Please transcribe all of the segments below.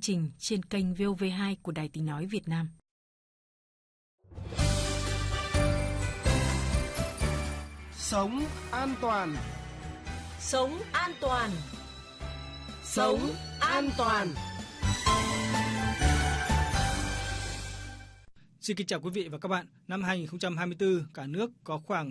trình trên kênh VOV2 của Đài Tiếng nói Việt Nam. Sống an toàn. Sống an toàn. Sống an toàn. Xin kính chào quý vị và các bạn. Năm 2024, cả nước có khoảng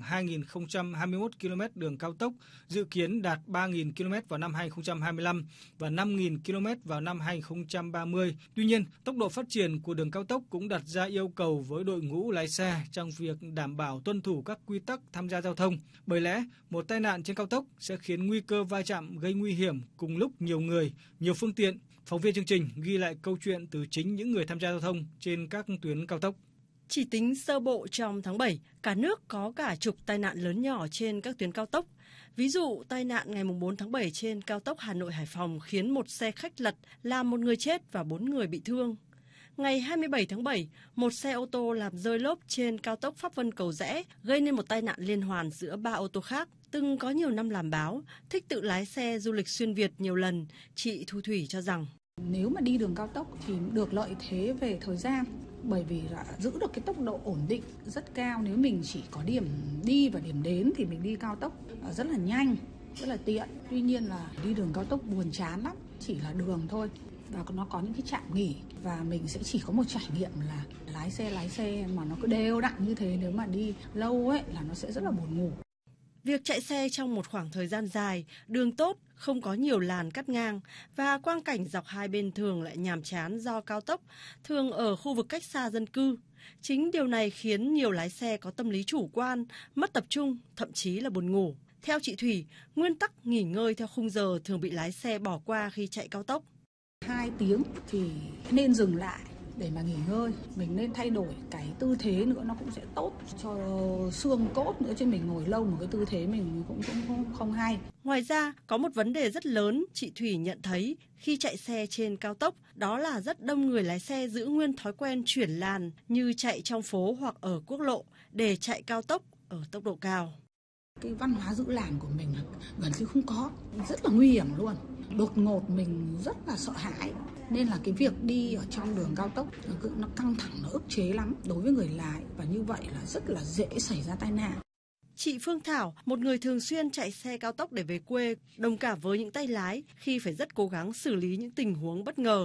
2.021 km đường cao tốc, dự kiến đạt 3.000 km vào năm 2025 và 5.000 km vào năm 2030. Tuy nhiên, tốc độ phát triển của đường cao tốc cũng đặt ra yêu cầu với đội ngũ lái xe trong việc đảm bảo tuân thủ các quy tắc tham gia giao thông. Bởi lẽ, một tai nạn trên cao tốc sẽ khiến nguy cơ va chạm gây nguy hiểm cùng lúc nhiều người, nhiều phương tiện. Phóng viên chương trình ghi lại câu chuyện từ chính những người tham gia giao thông trên các tuyến cao tốc. Chỉ tính sơ bộ trong tháng 7, cả nước có cả chục tai nạn lớn nhỏ trên các tuyến cao tốc. Ví dụ, tai nạn ngày 4 tháng 7 trên cao tốc Hà Nội - Hải Phòng khiến một xe khách lật, làm một người chết và 4 người bị thương. Ngày 27 tháng 7, một xe ô tô làm rơi lốp trên cao tốc Pháp Vân - Cầu Giẽ, gây nên một tai nạn liên hoàn giữa 3 ô tô khác. Từng có nhiều năm làm báo, thích tự lái xe du lịch xuyên Việt nhiều lần, chị Thu Thủy cho rằng nếu mà đi đường cao tốc thì được lợi thế về thời gian, bởi vì là giữ được cái tốc độ ổn định rất cao. Nếu mình chỉ có điểm đi và điểm đến thì mình đi cao tốc rất là nhanh, rất là tiện. Tuy nhiên là đi đường cao tốc buồn chán lắm, chỉ là đường thôi. Và nó có những cái trạm nghỉ và mình sẽ chỉ có một trải nghiệm là lái xe mà nó cứ đều đặn như thế, nếu mà đi lâu ấy là nó sẽ rất là buồn ngủ. Việc chạy xe trong một khoảng thời gian dài, đường tốt, không có nhiều làn cắt ngang và quang cảnh dọc hai bên thường lại nhàm chán do cao tốc, thường ở khu vực cách xa dân cư. Chính điều này khiến nhiều lái xe có tâm lý chủ quan, mất tập trung, thậm chí là buồn ngủ. Theo chị Thủy, nguyên tắc nghỉ ngơi theo khung giờ thường bị lái xe bỏ qua khi chạy cao tốc. 2 tiếng thì nên dừng lại để mà nghỉ ngơi. Mình nên thay đổi cái tư thế nữa, nó cũng sẽ tốt cho xương cốt nữa, chứ mình ngồi lâu một cái tư thế mình cũng không hay. Ngoài ra, có một vấn đề rất lớn chị Thủy nhận thấy khi chạy xe trên cao tốc, đó là rất đông người lái xe giữ nguyên thói quen chuyển làn như chạy trong phố hoặc ở quốc lộ để chạy cao tốc ở tốc độ cao. Cái văn hóa giữ làn của mình gần như không có, rất là nguy hiểm luôn. Đột ngột mình rất là sợ hãi, nên là cái việc đi ở trong đường cao tốc nó căng thẳng, nó ức chế lắm đối với người lái, và như vậy là rất là dễ xảy ra tai nạn. Chị Phương Thảo, một người thường xuyên chạy xe cao tốc để về quê, đồng cảm với những tay lái khi phải rất cố gắng xử lý những tình huống bất ngờ.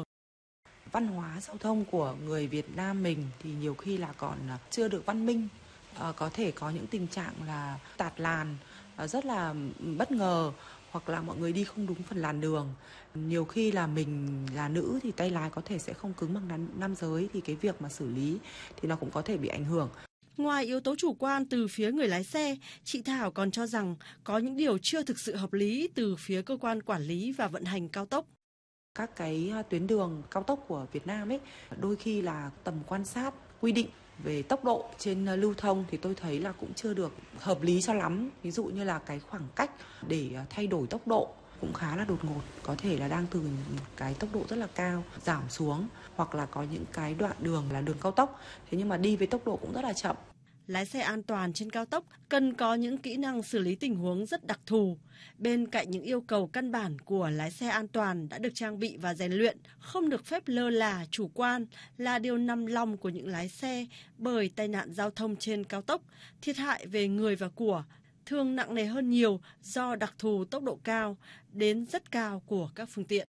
Văn hóa giao thông của người Việt Nam mình thì nhiều khi là còn chưa được văn minh. Có thể có những tình trạng là tạt làn rất là bất ngờ, hoặc là mọi người đi không đúng phần làn đường. Nhiều khi là mình là nữ thì tay lái có thể sẽ không cứng bằng nam giới, thì cái việc mà xử lý thì nó cũng có thể bị ảnh hưởng. Ngoài yếu tố chủ quan từ phía người lái xe, chị Thảo còn cho rằng có những điều chưa thực sự hợp lý từ phía cơ quan quản lý và vận hành cao tốc. Các cái tuyến đường cao tốc của Việt Nam ấy, đôi khi là tầm quan sát quy định về tốc độ trên lưu thông thì tôi thấy là cũng chưa được hợp lý cho lắm. Ví dụ như là cái khoảng cách để thay đổi tốc độ cũng khá là đột ngột, có thể là đang từ cái tốc độ rất là cao giảm xuống, hoặc là có những cái đoạn đường là đường cao tốc, thế nhưng mà đi với tốc độ cũng rất là chậm. Lái xe an toàn trên cao tốc cần có những kỹ năng xử lý tình huống rất đặc thù. Bên cạnh những yêu cầu căn bản của lái xe an toàn đã được trang bị và rèn luyện, không được phép lơ là, chủ quan là điều nằm lòng của những lái xe, bởi tai nạn giao thông trên cao tốc, thiệt hại về người và của thường nặng nề hơn nhiều do đặc thù tốc độ cao đến rất cao của các phương tiện.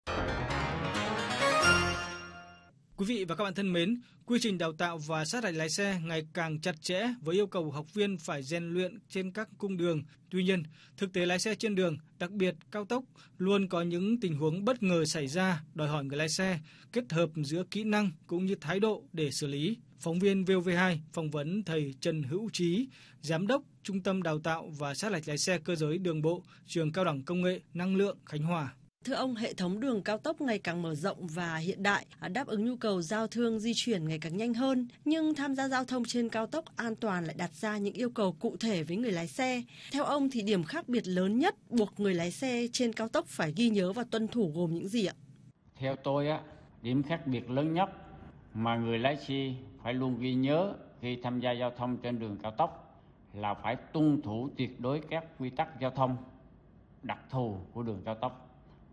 Quý vị và các bạn thân mến, quy trình đào tạo và sát hạch lái xe ngày càng chặt chẽ với yêu cầu học viên phải rèn luyện trên các cung đường. Tuy nhiên, thực tế lái xe trên đường, đặc biệt cao tốc, luôn có những tình huống bất ngờ xảy ra, đòi hỏi người lái xe kết hợp giữa kỹ năng cũng như thái độ để xử lý. Phóng viên VOV2 phỏng vấn thầy Trần Hữu Trí, Giám đốc Trung tâm Đào tạo và sát hạch lái xe cơ giới đường bộ, Trường Cao đẳng Công nghệ Năng lượng Khánh Hòa. Thưa ông, hệ thống đường cao tốc ngày càng mở rộng và hiện đại, đáp ứng nhu cầu giao thương di chuyển ngày càng nhanh hơn, nhưng tham gia giao thông trên cao tốc an toàn lại đặt ra những yêu cầu cụ thể với người lái xe. Theo ông thì điểm khác biệt lớn nhất buộc người lái xe trên cao tốc phải ghi nhớ và tuân thủ gồm những gì ạ? Theo tôi, điểm khác biệt lớn nhất mà người lái xe phải luôn ghi nhớ khi tham gia giao thông trên đường cao tốc là phải tuân thủ tuyệt đối các quy tắc giao thông đặc thù của đường cao tốc.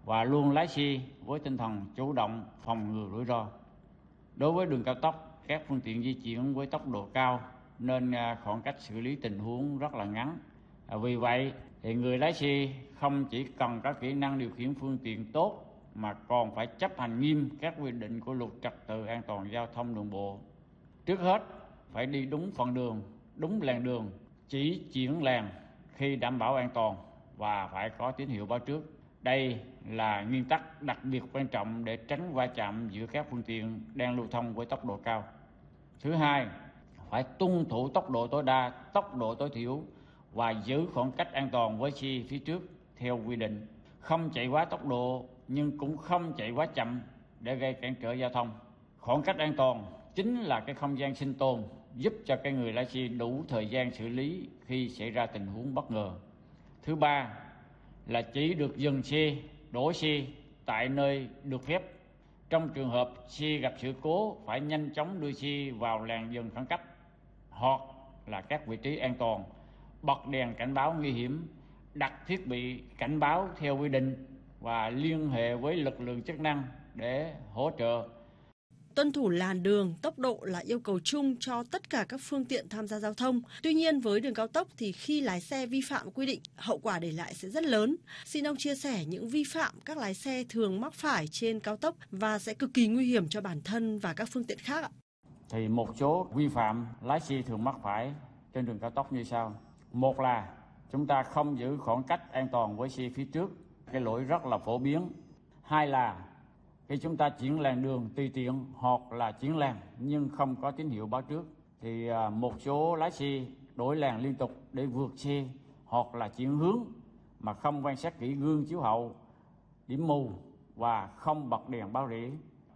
và luôn lái xe với tinh thần chủ động phòng ngừa rủi ro. Đối với đường cao tốc, các phương tiện di chuyển với tốc độ cao nên khoảng cách xử lý tình huống rất là ngắn. Vì vậy thì người lái xe không chỉ cần có kỹ năng điều khiển phương tiện tốt mà còn phải chấp hành nghiêm các quy định của luật trật tự an toàn giao thông đường bộ. Trước hết phải đi đúng phần đường, đúng làn đường, chỉ chuyển làn khi đảm bảo an toàn và phải có tín hiệu báo trước. Đây là nguyên tắc đặc biệt quan trọng để tránh va chạm giữa các phương tiện đang lưu thông với tốc độ cao. Thứ hai, phải tuân thủ tốc độ tối đa, tốc độ tối thiểu và giữ khoảng cách an toàn với xe phía trước theo quy định. Không chạy quá tốc độ nhưng cũng không chạy quá chậm để gây cản trở giao thông. Khoảng cách an toàn chính là cái không gian sinh tồn giúp cho cái người lái xe đủ thời gian xử lý khi xảy ra tình huống bất ngờ. Thứ ba là chỉ được dừng xe, đổ xe tại nơi được phép. Trong trường hợp xe gặp sự cố phải nhanh chóng đưa xe vào làn dừng khẩn cấp hoặc là các vị trí an toàn, bật đèn cảnh báo nguy hiểm, đặt thiết bị cảnh báo theo quy định và liên hệ với lực lượng chức năng để hỗ trợ. Tuân thủ làn đường, tốc độ là yêu cầu chung cho tất cả các phương tiện tham gia giao thông. Tuy nhiên với đường cao tốc thì khi lái xe vi phạm quy định, hậu quả để lại sẽ rất lớn. Xin ông chia sẻ những vi phạm các lái xe thường mắc phải trên cao tốc và sẽ cực kỳ nguy hiểm cho bản thân và các phương tiện khác ạ. Thì một số vi phạm lái xe thường mắc phải trên đường cao tốc như sau. Một là chúng ta không giữ khoảng cách an toàn với xe phía trước, cái lỗi rất là phổ biến. Hai là khi chúng ta chuyển làn đường tùy tiện hoặc là chuyển làn nhưng không có tín hiệu báo trước thì một số lái xe đổi làn liên tục để vượt xe hoặc là chuyển hướng mà không quan sát kỹ gương chiếu hậu, điểm mù và không bật đèn báo rẽ.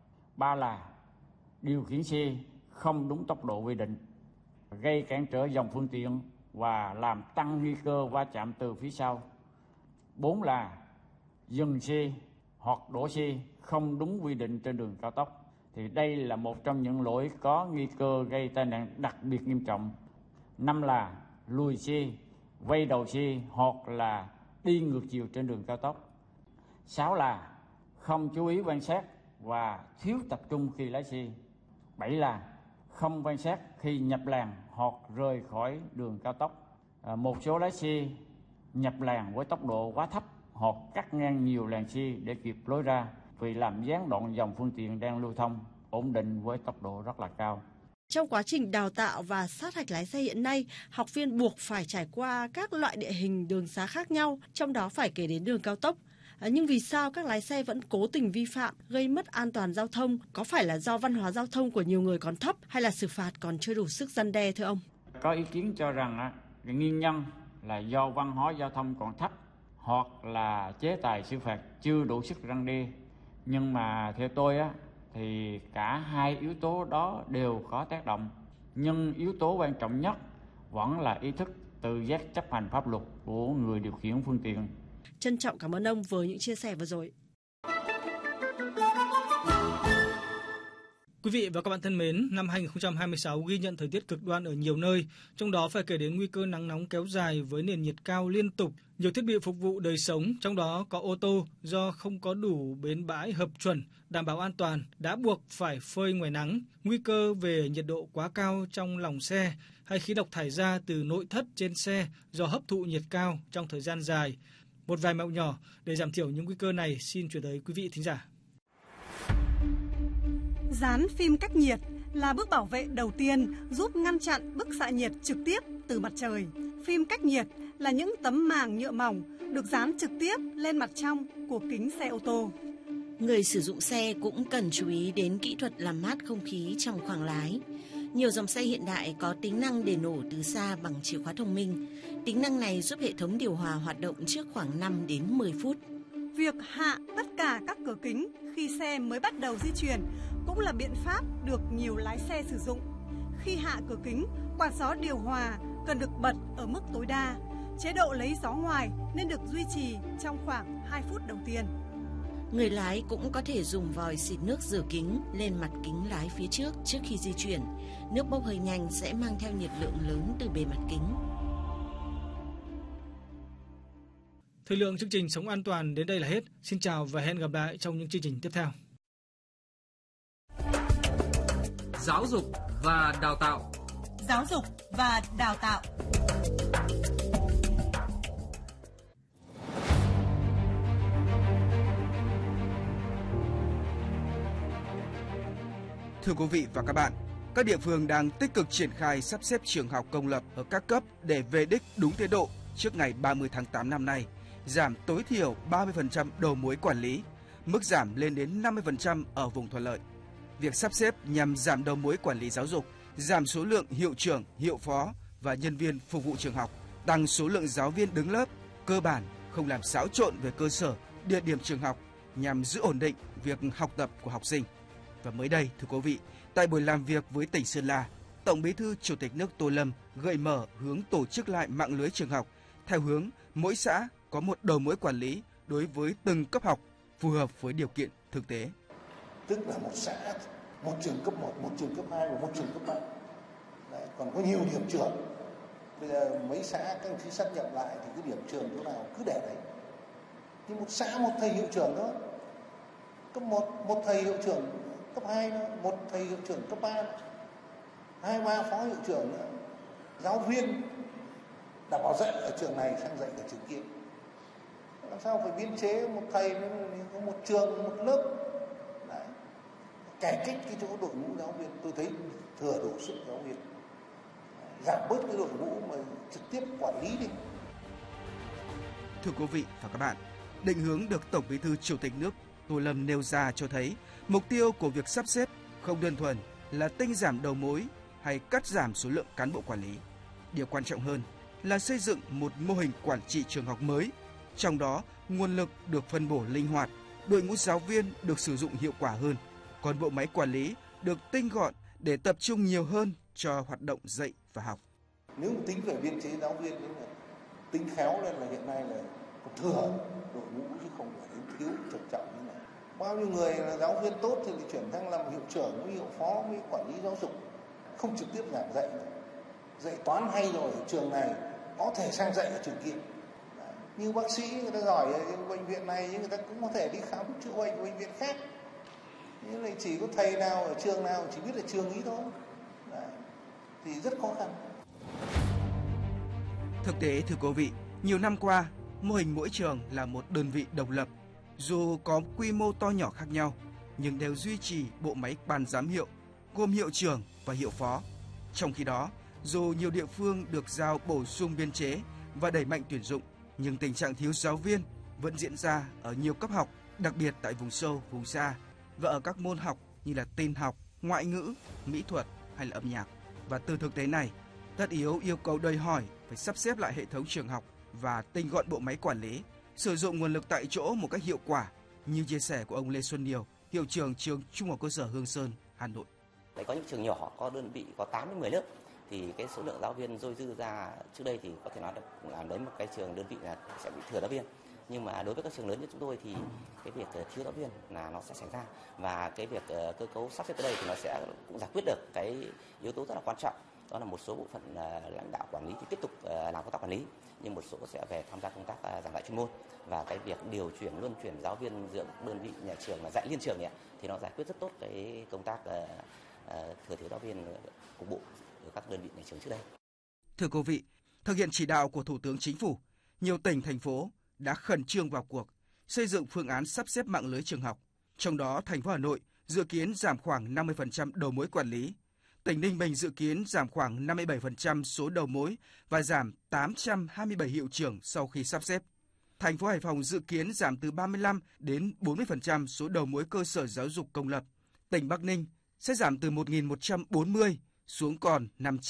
Ba là điều khiển xe không đúng tốc độ quy định, gây cản trở dòng phương tiện và làm tăng nguy cơ va chạm từ phía sau. 4 là dừng xe hoặc đổ xe không đúng quy định trên đường cao tốc. Thì đây là một trong những lỗi có nguy cơ gây tai nạn đặc biệt nghiêm trọng. 5 là lùi xe, quay đầu xe hoặc là đi ngược chiều trên đường cao tốc. 6 là không chú ý quan sát và thiếu tập trung khi lái xe. 7 là không quan sát khi nhập làn hoặc rời khỏi đường cao tốc. Một số lái xe nhập làn với tốc độ quá thấp hoặc cắt ngang nhiều làn xe để kịp lối ra vì làm gián đoạn dòng phương tiện đang lưu thông ổn định với tốc độ rất là cao. Trong quá trình đào tạo và sát hạch lái xe hiện nay, học viên buộc phải trải qua các loại địa hình đường xá khác nhau, trong đó phải kể đến đường cao tốc. Nhưng vì sao các lái xe vẫn cố tình vi phạm, gây mất an toàn giao thông? Có phải là do văn hóa giao thông của nhiều người còn thấp hay là xử phạt còn chưa đủ sức răn đe thưa ông? Có ý kiến cho rằng cái nguyên nhân là do văn hóa giao thông còn thấp hoặc là chế tài xử phạt chưa đủ sức răn đe. Nhưng mà theo tôi thì cả hai yếu tố đó đều có tác động. Nhưng yếu tố quan trọng nhất vẫn là ý thức tự giác chấp hành pháp luật của người điều khiển phương tiện. Trân trọng cảm ơn ông với những chia sẻ vừa rồi. Quý vị và các bạn thân mến, năm 2026 ghi nhận thời tiết cực đoan ở nhiều nơi, trong đó phải kể đến nguy cơ nắng nóng kéo dài với nền nhiệt cao liên tục. Nhiều thiết bị phục vụ đời sống, trong đó có ô tô, do không có đủ bến bãi hợp chuẩn, đảm bảo an toàn, đã buộc phải phơi ngoài nắng. Nguy cơ về nhiệt độ quá cao trong lòng xe hay khí độc thải ra từ nội thất trên xe do hấp thụ nhiệt cao trong thời gian dài. Một vài mẹo nhỏ để giảm thiểu những nguy cơ này xin chuyển tới quý vị thính giả. Dán phim cách nhiệt là bước bảo vệ đầu tiên giúp ngăn chặn bức xạ nhiệt trực tiếp từ mặt trời. Phim cách nhiệt là những tấm màng nhựa mỏng được dán trực tiếp lên mặt trong của kính xe ô tô. Người sử dụng xe cũng cần chú ý đến kỹ thuật làm mát không khí trong khoang lái. Nhiều dòng xe hiện đại có tính năng để nổ từ xa bằng chìa khóa thông minh. Tính năng này giúp hệ thống điều hòa hoạt động trước khoảng 5 đến 10 phút. Việc hạ tất cả các cửa kính khi xe mới bắt đầu di chuyển cũng là biện pháp được nhiều lái xe sử dụng. Khi hạ cửa kính, quạt gió điều hòa cần được bật ở mức tối đa. Chế độ lấy gió ngoài nên được duy trì trong khoảng 2 phút đầu tiên. Người lái cũng có thể dùng vòi xịt nước rửa kính lên mặt kính lái phía trước khi di chuyển. Nước bốc hơi nhanh sẽ mang theo nhiệt lượng lớn từ bề mặt kính. Thời lượng chương trình Sống An Toàn đến đây là hết. Xin chào và hẹn gặp lại trong những chương trình tiếp theo. Giáo dục và đào tạo. Giáo dục và đào tạo. Thưa quý vị và các bạn, các địa phương đang tích cực triển khai sắp xếp trường học công lập ở các cấp để về đích đúng tiến độ trước ngày 30 tháng 8 năm nay, giảm tối thiểu 30% đầu mối quản lý, mức giảm lên đến 50% ở vùng thuận lợi. Việc sắp xếp nhằm giảm đầu mối quản lý giáo dục, giảm số lượng hiệu trưởng, hiệu phó và nhân viên phục vụ trường học, tăng số lượng giáo viên đứng lớp, cơ bản không làm xáo trộn về cơ sở, địa điểm trường học nhằm giữ ổn định việc học tập của học sinh. Và mới đây, thưa quý vị, tại buổi làm việc với tỉnh Sơn La, Tổng Bí thư Chủ tịch nước Tô Lâm gợi mở hướng tổ chức lại mạng lưới trường học theo hướng mỗi xã có một đầu mối quản lý đối với từng cấp học phù hợp với điều kiện thực tế. Tức là một xã, một trường cấp 1, một trường cấp 2 và một trường cấp 3. Đấy, còn có nhiều điểm trường. Bây giờ mấy xã các anh chị sắp nhập lại thì cái điểm trường chỗ nào cứ để đấy. Thì một xã một thầy hiệu trưởng thôi. Cấp 1, một thầy hiệu trưởng, cấp 2 nữa, một thầy hiệu trưởng cấp 3, 2-3 phó hiệu trưởng nữa. Giáo viên đảm bảo dạy ở trường này sang dạy ở trường kia. Làm sao phải biên chế một thầy có một trường, một lớp. Đấy. Cải cách cái chỗ đội ngũ giáo viên, tôi thấy thừa đủ sức giáo viên. Giảm bớt cái đội ngũ mà trực tiếp quản lý đi. Thưa quý vị và các bạn, định hướng được Tổng Bí thư Chủ tịch nước Tô Lâm nêu ra cho thấy mục tiêu của việc sắp xếp không đơn thuần là tinh giảm đầu mối hay cắt giảm số lượng cán bộ quản lý. Điều quan trọng hơn là xây dựng một mô hình quản trị trường học mới, trong đó nguồn lực được phân bổ linh hoạt, đội ngũ giáo viên được sử dụng hiệu quả hơn, còn bộ máy quản lý được tinh gọn để tập trung nhiều hơn cho hoạt động dạy và học. Nếu tính về biên chế giáo viên, tính khéo lên là hiện nay là còn thừa đội ngũ chứ không phải đến thiếu trầm trọng như này. Bao nhiêu người là giáo viên tốt thì chuyển sang làm hiệu trưởng, hiệu phó, với quản lý giáo dục, không trực tiếp giảng dạy nữa. Dạy toán hay rồi ở trường này có thể sang dạy ở trường kia. Đấy. Như bác sĩ người ta giỏi ở bệnh viện này nhưng người ta cũng có thể đi khám chữa bệnh ở bệnh viện khác. Nhưng này chỉ có thầy nào ở trường nào chỉ biết là trường ý thôi. Đấy. Thì rất khó khăn. Thực tế thưa quý vị, nhiều năm qua, mô hình mỗi trường là một đơn vị độc lập, dù có quy mô to nhỏ khác nhau, nhưng đều duy trì bộ máy ban giám hiệu, gồm hiệu trưởng và hiệu phó. Trong khi đó, dù nhiều địa phương được giao bổ sung biên chế và đẩy mạnh tuyển dụng, nhưng tình trạng thiếu giáo viên vẫn diễn ra ở nhiều cấp học, đặc biệt tại vùng sâu, vùng xa và ở các môn học như là tin học, ngoại ngữ, mỹ thuật hay là âm nhạc. Và từ thực tế này, tất yếu yêu cầu đòi hỏi phải sắp xếp lại hệ thống trường học và tinh gọn bộ máy quản lý, sử dụng nguồn lực tại chỗ một cách hiệu quả, như chia sẻ của ông Lê Xuân Điều, hiệu trưởng trường Trung học cơ sở Hương Sơn, Hà Nội. Đấy, có những trường nhỏ có đơn vị có 8 đến 10 lớp thì cái số lượng giáo viên dôi dư ra trước đây thì có thể nói là làm đấy một cái trường đơn vị là sẽ bị thừa giáo viên. Nhưng mà đối với các trường lớn như chúng tôi thì cái việc thiếu giáo viên là nó sẽ xảy ra, và cái việc cơ cấu sắp xếp tới đây thì nó sẽ cũng giải quyết được cái yếu tố rất là quan trọng, đó là một số bộ phận lãnh đạo quản lý thì tiếp tục làm công tác quản lý, nhưng một số sẽ về tham gia công tác giảng dạy chuyên môn, và cái việc điều chuyển luân chuyển giáo viên giữa đơn vị nhà trường là dạy liên trường này thì nó giải quyết rất tốt cái công tác thừa thiếu giáo viên cục bộ ở các đơn vị nhà trường trước đây. Thưa quý vị, thực hiện chỉ đạo của Thủ tướng Chính phủ, nhiều tỉnh thành phố đã khẩn trương vào cuộc xây dựng phương án sắp xếp mạng lưới trường học. Trong đó, thành phố Hà Nội dự kiến giảm khoảng 50% đầu mối quản lý. Tỉnh Ninh Bình dự kiến giảm khoảng 57% số đầu mối và giảm 827 hiệu trưởng sau khi sắp xếp. Thành phố Hải Phòng dự kiến giảm từ 35 đến 40% số đầu mối cơ sở giáo dục công lập. Tỉnh Bắc Ninh sẽ giảm từ 1.140 xuống còn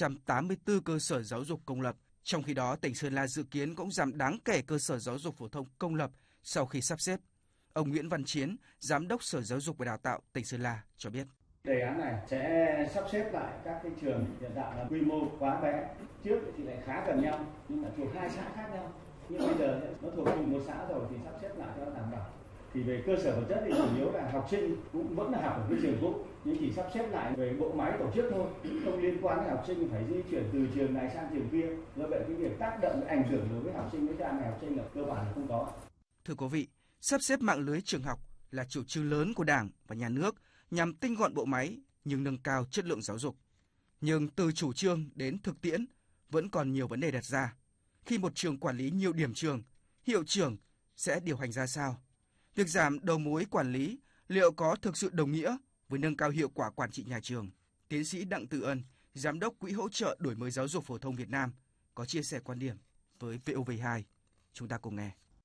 584 cơ sở giáo dục công lập. Trong khi đó, tỉnh Sơn La dự kiến cũng giảm đáng kể cơ sở giáo dục phổ thông công lập sau khi sắp xếp. Ông Nguyễn Văn Chiến, Giám đốc Sở Giáo dục và Đào tạo tỉnh Sơn La cho biết. Đề án này sẽ sắp xếp lại các cái trường hiện tại là quy mô quá bé. Trước thì lại khá gần nhau, nhưng mà thuộc hai xã khác nhau. Nhưng bây giờ nó thuộc cùng một xã rồi thì sắp xếp lại cho nó đảm bảo. Thì về cơ sở vật chất thì chủ yếu là học sinh cũng vẫn là học ở cái trường cũ, nhưng chỉ sắp xếp lại về bộ máy tổ chức thôi, không liên quan đến học sinh phải di chuyển từ trường này sang trường kia. Do vậy cái việc tác động ảnh hưởng đối với học sinh với cha mẹ học sinh là cơ bản là không có. Thưa quý vị, sắp xếp mạng lưới trường học là chủ trương lớn của Đảng và Nhà nước nhằm tinh gọn bộ máy nhưng nâng cao chất lượng giáo dục. Nhưng từ chủ trương đến thực tiễn vẫn còn nhiều vấn đề đặt ra. Khi một trường quản lý nhiều điểm trường, hiệu trưởng sẽ điều hành ra sao? Việc giảm đầu mối quản lý liệu có thực sự đồng nghĩa với nâng cao hiệu quả quản trị nhà trường? Tiến sĩ Đặng Từ Ân, Giám đốc Quỹ hỗ trợ đổi mới giáo dục phổ thông Việt Nam có chia sẻ quan điểm với VOV2. Chúng ta cùng nghe.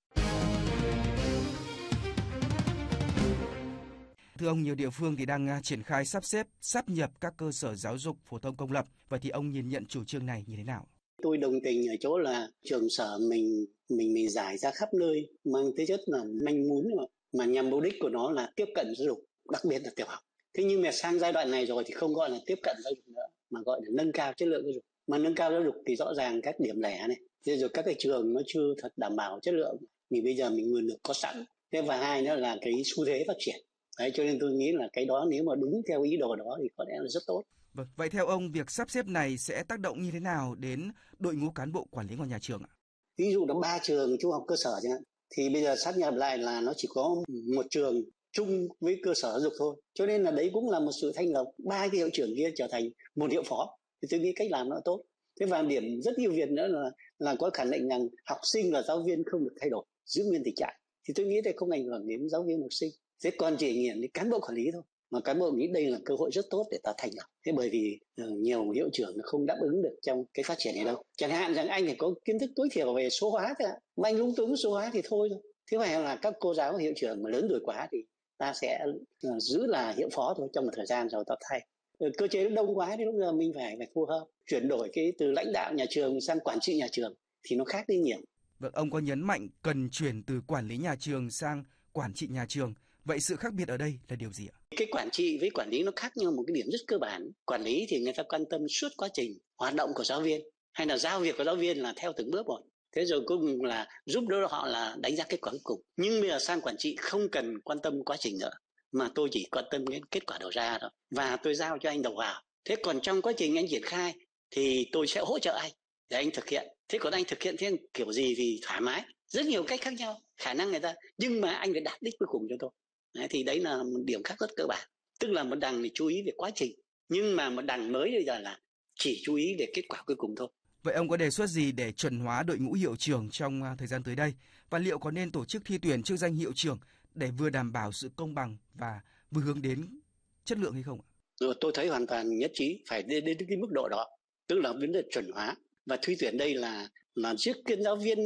Thưa ông, nhiều địa phương thì đang triển khai sắp xếp, sáp nhập các cơ sở giáo dục phổ thông công lập. Vậy thì ông nhìn nhận chủ trương này như thế nào? Tôi đồng tình ở chỗ là trường sở mình giải ra khắp nơi, mang tính chất là manh mún mà nhằm mục đích của nó là tiếp cận giáo dục, đặc biệt là tiểu học. Thế nhưng mà sang giai đoạn này rồi thì không gọi là tiếp cận giáo dục nữa, mà gọi là nâng cao chất lượng giáo dục. Mà nâng cao giáo dục thì rõ ràng các điểm lẻ này, rồi các cái trường nó chưa thật đảm bảo chất lượng. Thì bây giờ mình nguồn lực có sẵn. Thế và hai nữa là cái xu thế phát triển. Đấy, cho nên tôi nghĩ là cái đó nếu mà đúng theo ý đồ đó thì có lẽ là rất tốt. Vâng, vậy theo ông, việc sắp xếp này sẽ tác động như thế nào đến đội ngũ cán bộ quản lý của nhà trường ạ? Ví dụ là 3 trường trung học cơ sở chẳng hạn, thì bây giờ sáp nhập lại là nó chỉ có một trường chung với cơ sở giáo dục thôi. Cho nên là đấy cũng là một sự thanh lọc. 3 cái hiệu trưởng kia trở thành một hiệu phó. Thì tôi nghĩ cách làm nó tốt. Thế và điểm rất ưu việt nữa là có khẳng định rằng học sinh và giáo viên không được thay đổi, giữ nguyên tình trạng. Thì tôi nghĩ đây không ảnh hưởng đến giáo viên học sinh. Thế còn chỉ ảnh hưởng đến cán bộ quản lý thôi. Mà cán bộ nghĩ đây là cơ hội rất tốt để ta thành lập. Thế bởi vì nhiều hiệu trưởng không đáp ứng được trong cái phát triển này đâu. Chẳng hạn rằng anh phải có kiến thức tối thiểu về số hóa thôi, mà anh lúng túng số hóa thì thôi. Thế phải là các cô giáo hiệu trưởng mà lớn tuổi quá thì ta sẽ giữ là hiệu phó thôi, trong một thời gian rồi ta thay. Cơ chế đông quá thì lúc giờ mình phải phù hợp, chuyển đổi cái từ lãnh đạo nhà trường sang quản trị nhà trường thì nó khác đi nhiều. Vâng, ông có nhấn mạnh cần chuyển từ quản lý nhà trường sang quản trị nhà trường. Vậy sự khác biệt ở đây là điều gì ạ? Cái quản trị với quản lý nó khác nhau một cái điểm rất cơ bản. Quản lý thì người ta quan tâm suốt quá trình hoạt động của giáo viên, hay là giao việc của giáo viên là theo từng bước một. Thế rồi cuối cùng là giúp đỡ họ là đánh giá kết quả cuối cùng. Nhưng bây giờ sang quản trị không cần quan tâm quá trình nữa, mà tôi chỉ quan tâm đến kết quả đầu ra thôi. Và tôi giao cho anh đầu vào. Thế còn trong quá trình anh triển khai thì tôi sẽ hỗ trợ anh để anh thực hiện. Thế còn anh thực hiện theo kiểu gì thì thoải mái. Rất nhiều cách khác nhau, khả năng người ta. Nhưng mà anh phải đạt đích cuối cùng cho tôi. Đấy, thì đấy là một điểm khác rất cơ bản. Tức là một đằng thì chú ý về quá trình, nhưng mà một đằng mới bây giờ là chỉ chú ý về kết quả cuối cùng thôi. Vậy ông có đề xuất gì để chuẩn hóa đội ngũ hiệu trưởng trong thời gian tới đây? Và liệu có nên tổ chức thi tuyển chức danh hiệu trưởng để vừa đảm bảo sự công bằng và vừa hướng đến chất lượng hay không? Tôi thấy hoàn toàn nhất trí phải đến cái mức độ đó, tức là vấn đề chuẩn hóa. Và thi tuyển đây là trước kiến giáo viên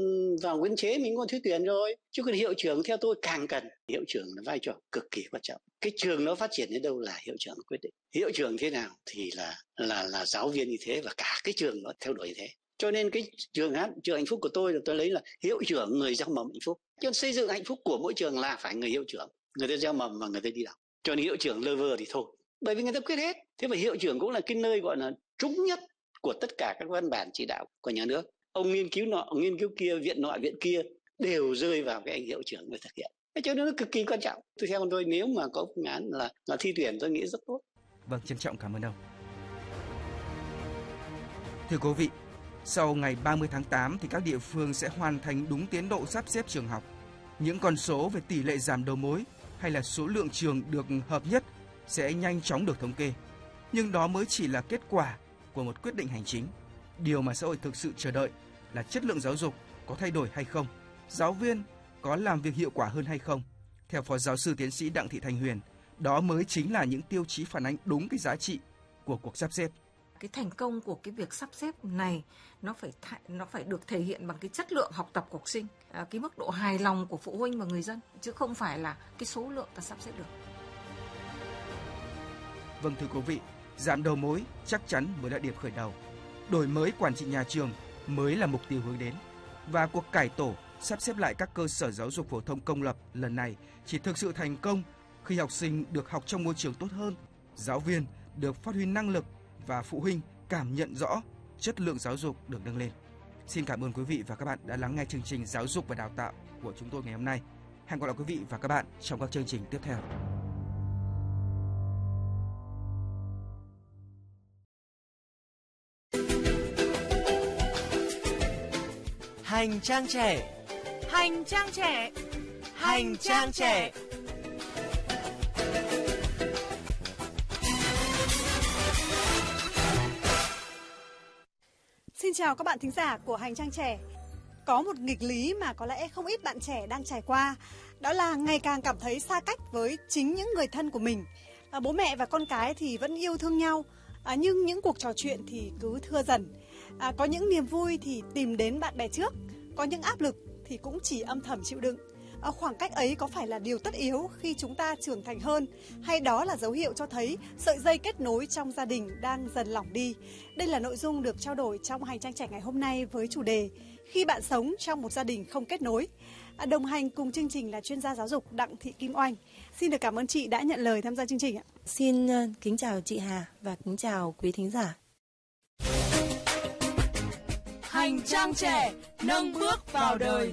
vào biên chế mình có thi tuyển rồi, chứ còn hiệu trưởng theo tôi càng cần. Hiệu trưởng là vai trò cực kỳ quan trọng. Cái trường nó phát triển đến đâu là hiệu trưởng quyết định. Hiệu trưởng thế nào thì là giáo viên như thế, và cả cái trường nó theo đuổi như thế. Cho nên cái trường hạnh phúc của tôi là tôi lấy là hiệu trưởng người gieo mầm hạnh phúc. Cho xây dựng hạnh phúc của mỗi trường là phải người hiệu trưởng, người ta gieo mầm và người ta đi đầu. Cho nên hiệu trưởng lơ vơ thì thôi, bởi vì người ta quyết hết. Thế mà hiệu trưởng cũng là cái nơi gọi là trúng nhất của tất cả các văn bản chỉ đạo của nhà nước. Ông nghiên cứu nọ, nghiên cứu kia, viện nọ, viện kia đều rơi vào cái anh hiệu trưởng để thực hiện. Cho nên nó cực kỳ quan trọng. Theo tôi nếu mà có phương án là thi tuyển tôi nghĩ rất tốt. Vâng, trân trọng cảm ơn ông. Thưa quý vị, sau ngày 30 tháng 8 thì các địa phương sẽ hoàn thành đúng tiến độ sắp xếp trường học. Những con số về tỷ lệ giảm đầu mối hay là số lượng trường được hợp nhất sẽ nhanh chóng được thống kê. Nhưng đó mới chỉ là kết quả của một quyết định hành chính. Điều mà xã hội thực sự chờ đợi là chất lượng giáo dục có thay đổi hay không, giáo viên có làm việc hiệu quả hơn hay không. Theo Phó Giáo sư Tiến sĩ Đặng Thị Thanh Huyền, đó mới chính là những tiêu chí phản ánh đúng cái giá trị của cuộc sắp xếp. Cái thành công của cái việc sắp xếp này nó phải được thể hiện bằng cái chất lượng học tập của học sinh, cái mức độ hài lòng của phụ huynh và người dân, chứ không phải là cái số lượng ta sắp xếp được. Vâng, thưa quý vị, giảm đầu mối chắc chắn mới là điểm khởi đầu. Đổi mới quản trị nhà trường mới là mục tiêu hướng đến. Và cuộc cải tổ, sắp xếp lại các cơ sở giáo dục phổ thông công lập lần này chỉ thực sự thành công khi học sinh được học trong môi trường tốt hơn, giáo viên được phát huy năng lực và phụ huynh cảm nhận rõ chất lượng giáo dục được nâng lên. Xin cảm ơn quý vị và các bạn đã lắng nghe chương trình Giáo dục và Đào tạo của chúng tôi ngày hôm nay. Hẹn gặp lại quý vị và các bạn trong các chương trình tiếp theo. Hành trang trẻ. Hành trang trẻ. Hành trang trẻ. Xin chào các bạn thính giả của Hành trang trẻ. Có một nghịch lý mà có lẽ không ít bạn trẻ đang trải qua, đó là ngày càng cảm thấy xa cách với chính những người thân của mình. Bố mẹ và con cái thì vẫn yêu thương nhau, nhưng những cuộc trò chuyện thì cứ thưa dần. Có những niềm vui thì tìm đến bạn bè trước, có những áp lực thì cũng chỉ âm thầm chịu đựng. Khoảng cách ấy có phải là điều tất yếu khi chúng ta trưởng thành hơn, hay đó là dấu hiệu cho thấy sợi dây kết nối trong gia đình đang dần lỏng đi? Đây là nội dung được trao đổi trong Hành trang trẻ ngày hôm nay với chủ đề Khi bạn sống trong một gia đình không kết nối. Đồng hành cùng chương trình là chuyên gia giáo dục Đặng Thị Kim Oanh. Xin được cảm ơn chị đã nhận lời tham gia chương trình ạ. Xin kính chào chị Hà và kính chào quý thính giả. Hành trang trẻ nâng bước vào đời.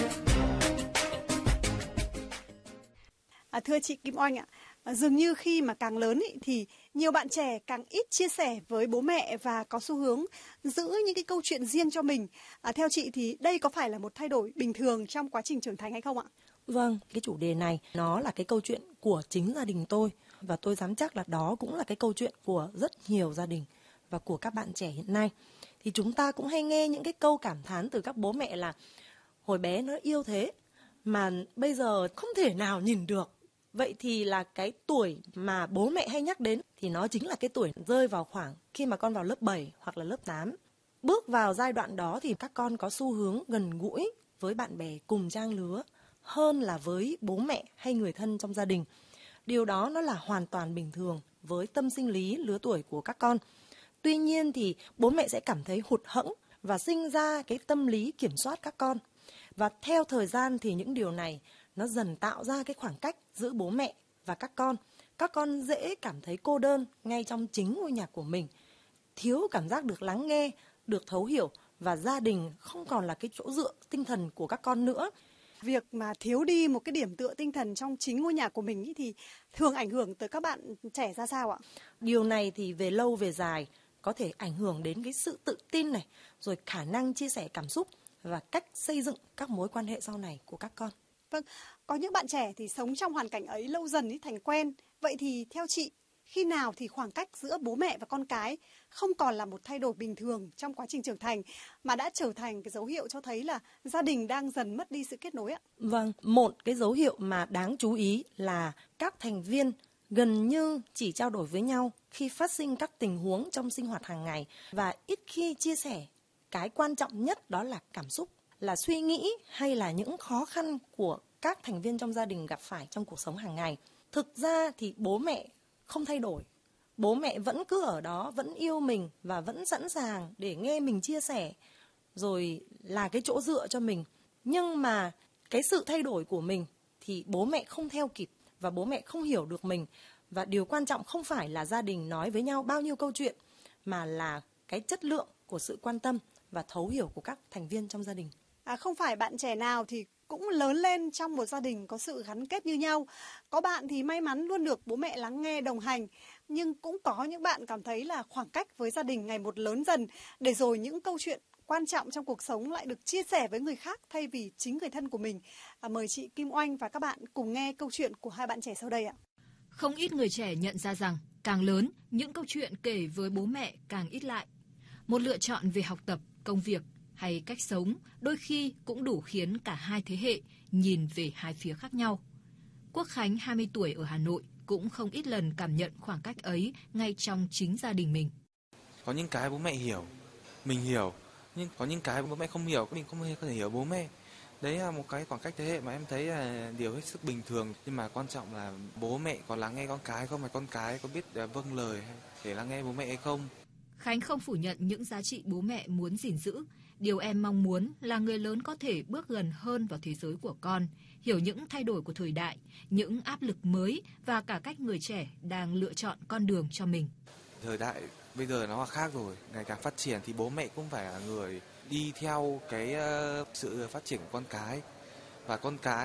Thưa chị Kim Oanh ạ, dường như khi mà càng lớn thì nhiều bạn trẻ càng ít chia sẻ với bố mẹ và có xu hướng giữ những cái câu chuyện riêng cho mình. Theo chị thì đây có phải là một thay đổi bình thường trong quá trình trưởng thành hay không ạ? Vâng, cái chủ đề này nó là cái câu chuyện của chính gia đình tôi, và tôi dám chắc là đó cũng là cái câu chuyện của rất nhiều gia đình và của các bạn trẻ hiện nay. Thì chúng ta cũng hay nghe những cái câu cảm thán từ các bố mẹ là hồi bé nó yêu thế mà bây giờ không thể nào nhìn được. Vậy thì là cái tuổi mà bố mẹ hay nhắc đến thì nó chính là cái tuổi rơi vào khoảng khi mà con vào lớp 7 hoặc là lớp 8. Bước vào giai đoạn đó thì các con có xu hướng gần gũi với bạn bè cùng trang lứa hơn là với bố mẹ hay người thân trong gia đình. Điều đó nó là hoàn toàn bình thường với tâm sinh lý lứa tuổi của các con. Tuy nhiên thì bố mẹ sẽ cảm thấy hụt hẫng và sinh ra cái tâm lý kiểm soát các con. Và theo thời gian thì những điều này nó dần tạo ra cái khoảng cách giữa bố mẹ và các con. Các con dễ cảm thấy cô đơn ngay trong chính ngôi nhà của mình, thiếu cảm giác được lắng nghe, được thấu hiểu, và gia đình không còn là cái chỗ dựa tinh thần của các con nữa. Việc mà thiếu đi một cái điểm tựa tinh thần trong chính ngôi nhà của mình thì thường ảnh hưởng tới các bạn trẻ ra sao ạ? Điều này thì về lâu về dài có thể ảnh hưởng đến cái sự tự tin này, rồi khả năng chia sẻ cảm xúc và cách xây dựng các mối quan hệ sau này của các con. Vâng, có những bạn trẻ thì sống trong hoàn cảnh ấy lâu dần thành quen. Vậy thì theo chị, khi nào thì khoảng cách giữa bố mẹ và con cái không còn là một thay đổi bình thường trong quá trình trưởng thành, mà đã trở thành cái dấu hiệu cho thấy là gia đình đang dần mất đi sự kết nối ạ? Vâng, một cái dấu hiệu mà đáng chú ý là các thành viên gần như chỉ trao đổi với nhau khi phát sinh các tình huống trong sinh hoạt hàng ngày, và ít khi chia sẻ cái quan trọng nhất, đó là cảm xúc, là suy nghĩ hay là những khó khăn của các thành viên trong gia đình gặp phải trong cuộc sống hàng ngày. Thực ra thì bố mẹ không thay đổi. Bố mẹ vẫn cứ ở đó, vẫn yêu mình và vẫn sẵn sàng để nghe mình chia sẻ, rồi là cái chỗ dựa cho mình. Nhưng mà cái sự thay đổi của mình thì bố mẹ không theo kịp và bố mẹ không hiểu được mình. Và điều quan trọng không phải là gia đình nói với nhau bao nhiêu câu chuyện, mà là cái chất lượng của sự quan tâm và thấu hiểu của các thành viên trong gia đình. Không phải bạn trẻ nào thì cũng lớn lên trong một gia đình có sự gắn kết như nhau. Có bạn thì may mắn luôn được bố mẹ lắng nghe đồng hành, nhưng cũng có những bạn cảm thấy là khoảng cách với gia đình ngày một lớn dần, để rồi những câu chuyện quan trọng trong cuộc sống lại được chia sẻ với người khác thay vì chính người thân của mình. Mời chị Kim Oanh và các bạn cùng nghe câu chuyện của hai bạn trẻ sau đây ạ. Không ít người trẻ nhận ra rằng càng lớn, những câu chuyện kể với bố mẹ càng ít lại. Một lựa chọn về học tập, công việc hay cách sống đôi khi cũng đủ khiến cả hai thế hệ nhìn về hai phía khác nhau. Quốc Khánh 20 tuổi ở Hà Nội cũng không ít lần cảm nhận khoảng cách ấy ngay trong chính gia đình mình. Có những cái bố mẹ hiểu, mình hiểu, nhưng có những cái bố mẹ không hiểu, mình không hề có thể hiểu bố mẹ. Đấy là một cái khoảng cách thế hệ mà em thấy là điều hết sức bình thường. Nhưng mà quan trọng là bố mẹ có lắng nghe con cái không, mà con cái có biết vâng lời để lắng nghe bố mẹ hay không. Khánh không phủ nhận những giá trị bố mẹ muốn gìn giữ. Điều em mong muốn là người lớn có thể bước gần hơn vào thế giới của con, hiểu những thay đổi của thời đại, những áp lực mới và cả cách người trẻ đang lựa chọn con đường cho mình. Thời đại bây giờ nó là khác rồi, ngày càng phát triển thì bố mẹ cũng phải là người đi theo cái sự phát triển của con cái. Và con cái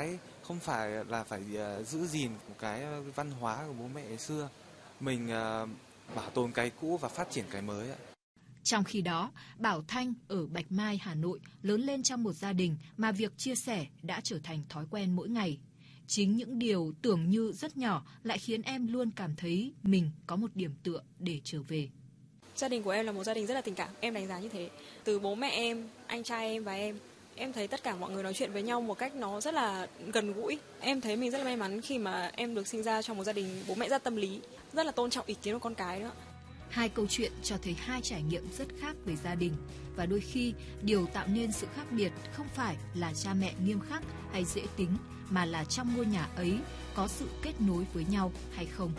không phải là phải giữ gìn một cái văn hóa của bố mẹ ngày xưa. Mình bảo tồn cái cũ và phát triển cái mới ạ. Trong khi đó, Bảo Thanh ở Bạch Mai, Hà Nội lớn lên trong một gia đình mà việc chia sẻ đã trở thành thói quen mỗi ngày. Chính những điều tưởng như rất nhỏ lại khiến em luôn cảm thấy mình có một điểm tựa để trở về. Gia đình của em là một gia đình rất là tình cảm, em đánh giá như thế. Từ bố mẹ em, anh trai em và em thấy tất cả mọi người nói chuyện với nhau một cách nó rất là gần gũi. Em thấy mình rất là may mắn khi mà em được sinh ra trong một gia đình bố mẹ rất tâm lý, rất là tôn trọng ý kiến của con cái nữa. Hai câu chuyện cho thấy hai trải nghiệm rất khác về gia đình, và đôi khi điều tạo nên sự khác biệt không phải là cha mẹ nghiêm khắc hay dễ tính, mà là trong ngôi nhà ấy có sự kết nối với nhau hay không.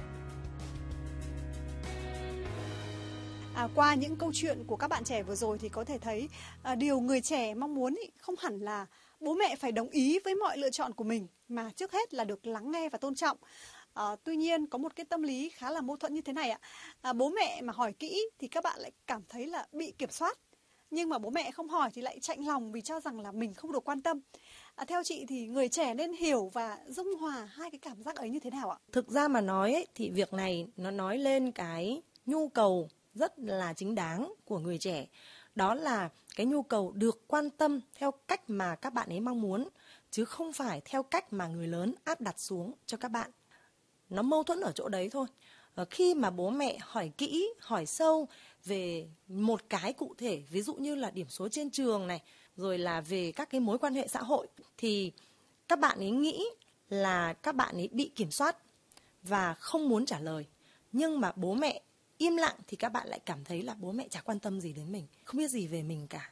Qua những câu chuyện của các bạn trẻ vừa rồi thì có thể thấy điều người trẻ mong muốn không hẳn là bố mẹ phải đồng ý với mọi lựa chọn của mình, mà trước hết là được lắng nghe và tôn trọng. Tuy nhiên có một cái tâm lý khá là mâu thuẫn như thế này ạ. Bố mẹ mà hỏi kỹ thì các bạn lại cảm thấy là bị kiểm soát, nhưng mà bố mẹ không hỏi thì lại chạnh lòng vì cho rằng là mình không được quan tâm. Theo chị thì người trẻ nên hiểu và dung hòa hai cái cảm giác ấy như thế nào ạ? Thực ra mà nói ấy, thì việc này nó nói lên cái nhu cầu rất là chính đáng của người trẻ. Đó là cái nhu cầu được quan tâm theo cách mà các bạn ấy mong muốn, chứ không phải theo cách mà người lớn áp đặt xuống cho các bạn. Nó mâu thuẫn ở chỗ đấy thôi. Khi mà bố mẹ hỏi kỹ, hỏi sâu về một cái cụ thể, ví dụ như là điểm số trên trường này, rồi là về các cái mối quan hệ xã hội, thì các bạn ấy nghĩ là các bạn ấy bị kiểm soát và không muốn trả lời. Nhưng mà bố mẹ im lặng thì các bạn lại cảm thấy là bố mẹ chả quan tâm gì đến mình, không biết gì về mình cả.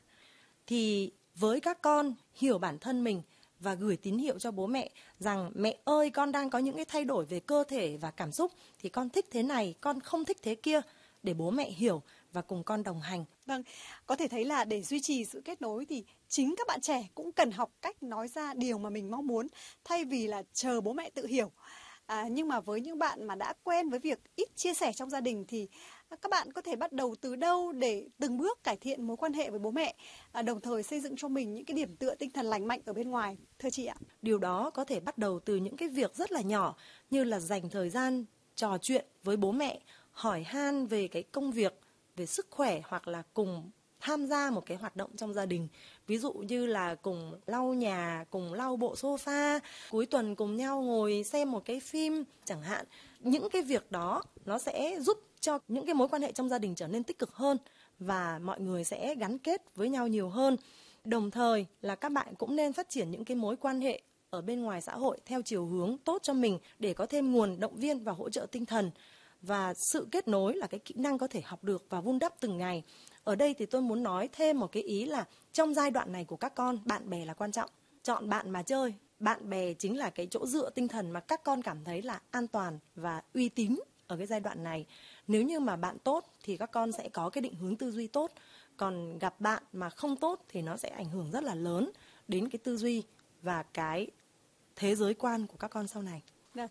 Thì với các con hiểu bản thân mình và gửi tín hiệu cho bố mẹ rằng mẹ ơi, con đang có những cái thay đổi về cơ thể và cảm xúc, thì con thích thế này, con không thích thế kia, để bố mẹ hiểu và cùng con đồng hành. Vâng, có thể thấy là để duy trì sự kết nối thì chính các bạn trẻ cũng cần học cách nói ra điều mà mình mong muốn, thay vì là chờ bố mẹ tự hiểu. Nhưng mà với những bạn mà đã quen với việc ít chia sẻ trong gia đình thì các bạn có thể bắt đầu từ đâu để từng bước cải thiện mối quan hệ với bố mẹ, đồng thời xây dựng cho mình những cái điểm tựa tinh thần lành mạnh ở bên ngoài, thưa chị ạ? Điều đó có thể bắt đầu từ những cái việc rất là nhỏ, như là dành thời gian trò chuyện với bố mẹ, hỏi han về cái công việc, về sức khỏe, hoặc là cùng tham gia một cái hoạt động trong gia đình. Ví dụ như là cùng lau nhà, cùng lau bộ sofa, cuối tuần cùng nhau ngồi xem một cái phim chẳng hạn. Những cái việc đó nó sẽ giúp cho những cái mối quan hệ trong gia đình trở nên tích cực hơn và mọi người sẽ gắn kết với nhau nhiều hơn. Đồng thời là các bạn cũng nên phát triển những cái mối quan hệ ở bên ngoài xã hội theo chiều hướng tốt cho mình, để có thêm nguồn động viên và hỗ trợ tinh thần. Và sự kết nối là cái kỹ năng có thể học được và vun đắp từng ngày. Ở đây thì tôi muốn nói thêm một cái ý là trong giai đoạn này của các con, bạn bè là quan trọng. Chọn bạn mà chơi. Bạn bè chính là cái chỗ dựa tinh thần mà các con cảm thấy là an toàn và uy tín ở cái giai đoạn này. Nếu như mà bạn tốt thì các con sẽ có cái định hướng tư duy tốt. Còn gặp bạn mà không tốt thì nó sẽ ảnh hưởng rất là lớn đến cái tư duy và cái thế giới quan của các con sau này.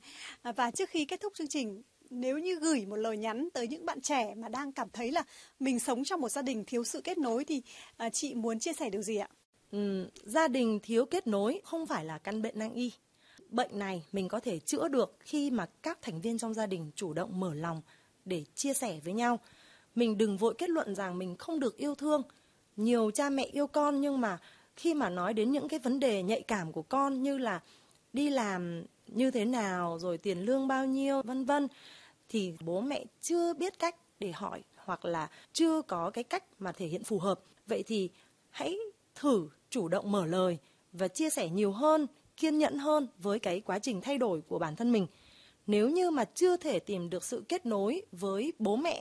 Và trước khi kết thúc chương trình, nếu như gửi một lời nhắn tới những bạn trẻ mà đang cảm thấy là mình sống trong một gia đình thiếu sự kết nối thì chị muốn chia sẻ điều gì ạ? Gia đình thiếu kết nối không phải là căn bệnh nan y. Bệnh này mình có thể chữa được khi mà các thành viên trong gia đình chủ động mở lòng để chia sẻ với nhau. Mình đừng vội kết luận rằng mình không được yêu thương. Nhiều cha mẹ yêu con, nhưng mà khi mà nói đến những cái vấn đề nhạy cảm của con như là đi làm như thế nào, rồi tiền lương bao nhiêu, vân vân, thì bố mẹ chưa biết cách để hỏi, hoặc là chưa có cái cách mà thể hiện phù hợp. Vậy thì hãy thử chủ động mở lời và chia sẻ nhiều hơn, kiên nhẫn hơn với cái quá trình thay đổi của bản thân mình. Nếu như mà chưa thể tìm được sự kết nối với bố mẹ